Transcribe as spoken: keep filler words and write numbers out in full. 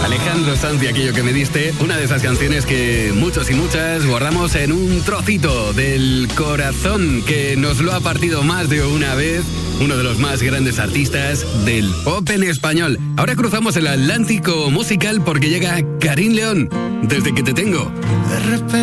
Alejandro Sanz y Aquello que me diste, una de esas canciones que muchos y muchas guardamos en un trocito del corazón, que nos lo ha partido más de una vez uno de los más grandes artistas del pop en español. Ahora cruzamos el Atlántico musical porque llega Karim León, Desde que te tengo.